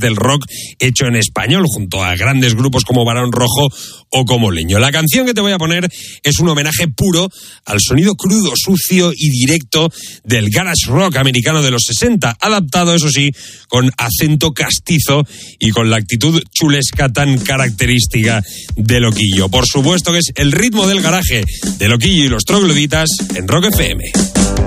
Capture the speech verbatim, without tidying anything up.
del rock hecho en español, junto a grandes grupos como Barón Rojo o como Leño. La canción que te voy a poner es un homenaje puro al sonido crudo, sucio y directo del garage rock americano de los sesenta, adaptado, eso sí, con acento castizo y con la actitud chulesca tan característica de Loquillo. Por supuesto que es el ritmo del garaje de Loquillo y los Trogloditas en Rock F M.